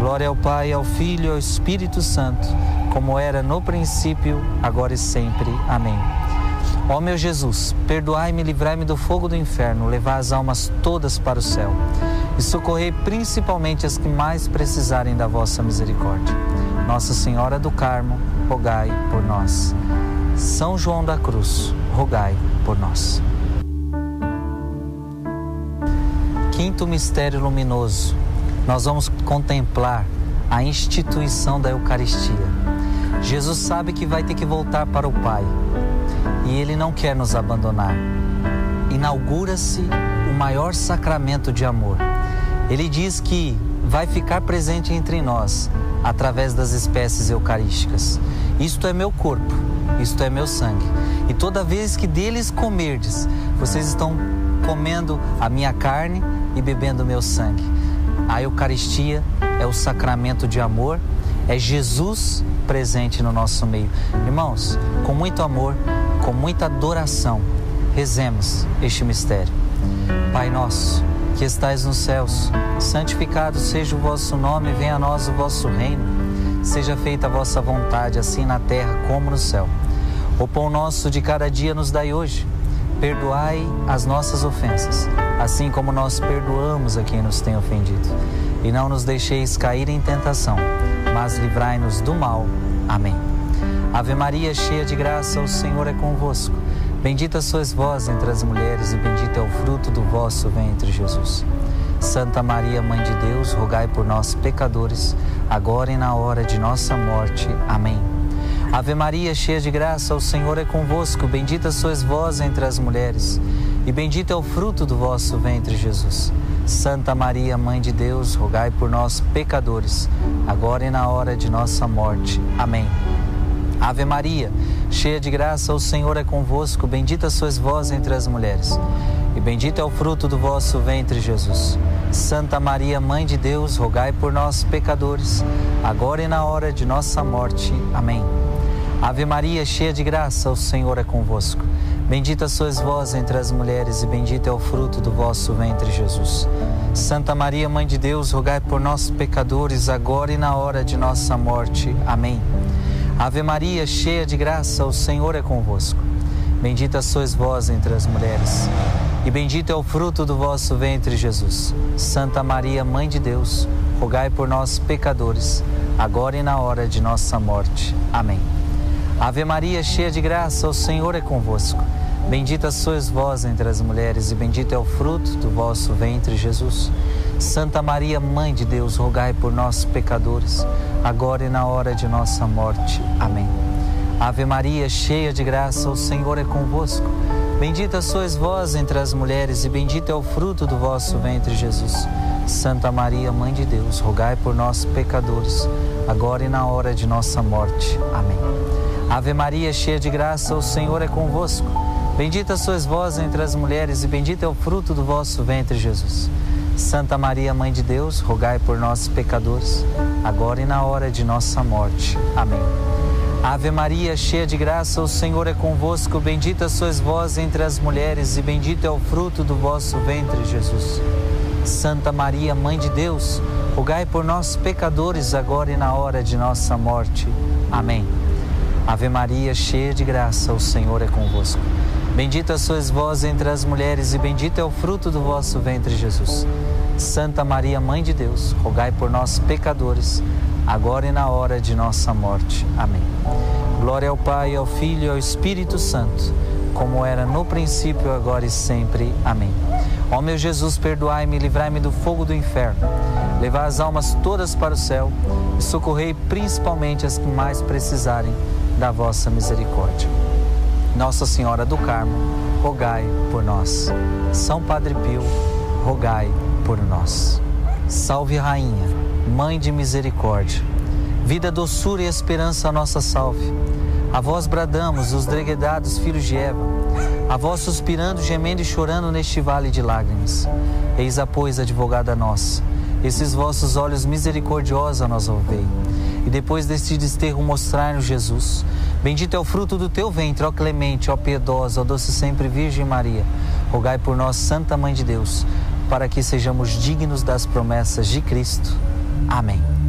Glória ao Pai, ao Filho e ao Espírito Santo, como era no princípio, agora e sempre. Amém. Ó meu Jesus, perdoai-me e livrai-me do fogo do inferno, levai as almas todas para o céu e socorrei principalmente as que mais precisarem da vossa misericórdia. Nossa Senhora do Carmo, rogai por nós. São João da Cruz, rogai por nós. Quinto mistério luminoso, nós vamos contemplar a instituição da Eucaristia. Jesus sabe que vai ter que voltar para o Pai e Ele não quer nos abandonar. Inaugura-se o maior sacramento de amor. Ele diz que vai ficar presente entre nós através das espécies eucarísticas. Isto é meu corpo, isto é meu sangue. E toda vez que deles comerdes, vocês estão comendo a minha carne e bebendo o meu sangue. A Eucaristia é o sacramento de amor, é Jesus presente no nosso meio. Irmãos, com muito amor, com muita adoração, rezemos este mistério. Pai nosso, que estais nos céus, santificado seja o vosso nome, venha a nós o vosso reino. Seja feita a vossa vontade, assim na terra como no céu. O pão nosso de cada dia nos dai hoje. Perdoai as nossas ofensas, assim como nós perdoamos a quem nos tem ofendido. E não nos deixeis cair em tentação, mas livrai-nos do mal. Amém. Ave Maria, cheia de graça, o Senhor é convosco. Bendita sois vós entre as mulheres e bendito é o fruto do vosso ventre, Jesus. Santa Maria, Mãe de Deus, rogai por nós, pecadores, agora e na hora de nossa morte. Amém. Ave Maria, cheia de graça, o Senhor é convosco. Bendita sois vós entre as mulheres e bendito é o fruto do vosso ventre, Jesus. Santa Maria, Mãe de Deus, rogai por nós, pecadores, agora e na hora de nossa morte. Amém. Ave Maria, cheia de graça, o Senhor é convosco. Bendita sois vós entre as mulheres e bendito é o fruto do vosso ventre, Jesus. Santa Maria, Mãe de Deus, rogai por nós, pecadores, agora e na hora de nossa morte. Amém. Ave Maria, cheia de graça, o Senhor é convosco. Bendita sois vós entre as mulheres e bendito é o fruto do vosso ventre, Jesus. Santa Maria, Mãe de Deus, rogai por nós, pecadores, agora e na hora de nossa morte. Amém. Ave Maria, cheia de graça, o Senhor é convosco. Bendita sois vós entre as mulheres e bendito é o fruto do vosso ventre, Jesus. Santa Maria, Mãe de Deus, rogai por nós, pecadores, agora e na hora de nossa morte. Amém. Ave Maria, cheia de graça, o Senhor é convosco. Bendita sois vós entre as mulheres e bendito é o fruto do vosso ventre, Jesus. Santa Maria, Mãe de Deus, rogai por nós, pecadores, agora e na hora de nossa morte. Amém. Ave Maria, cheia de graça, o Senhor é convosco. Bendita sois vós entre as mulheres e bendito é o fruto do vosso ventre, Jesus. Santa Maria, Mãe de Deus, rogai por nós, pecadores, agora e na hora de nossa morte. Amém. Ave Maria, cheia de graça, o Senhor é convosco. Bendita sois vós entre as mulheres e bendito é o fruto do vosso ventre, Jesus. Santa Maria, Mãe de Deus, rogai por nós, pecadores, agora e na hora de nossa morte. Amém. Ave Maria, cheia de graça, o Senhor é convosco. Bendita sois vós entre as mulheres e bendito é o fruto do vosso ventre, Jesus. Santa Maria, Mãe de Deus, rogai por nós, pecadores, agora e na hora de nossa morte. Amém. Ave Maria, cheia de graça, o Senhor é convosco. Bendita sois vós entre as mulheres e bendito é o fruto do vosso ventre, Jesus. Santa Maria, Mãe de Deus, rogai por nós, pecadores, agora e na hora de nossa morte. Amém. Glória ao Pai, ao Filho e ao Espírito Santo, como era no princípio, agora e sempre. Amém. Ó meu Jesus, perdoai-me e livrai-me do fogo do inferno. Levai as almas todas para o céu e socorrei principalmente as que mais precisarem da vossa misericórdia. Nossa Senhora do Carmo, rogai por nós. São Padre Pio, rogai por nós. Salve Rainha, Mãe de misericórdia, vida, doçura e esperança, a nossa salve. A vós bradamos, os degredados filhos de Eva, a vós suspirando, gemendo e chorando neste vale de lágrimas. Eis a, pois, advogada nossa, esses vossos olhos misericordiosos a nós ouvei. E depois deste desterro mostrai-nos Jesus. Bendito é o fruto do teu ventre, ó clemente, ó piedosa, ó doce sempre Virgem Maria. Rogai por nós, Santa Mãe de Deus, para que sejamos dignos das promessas de Cristo. Amém.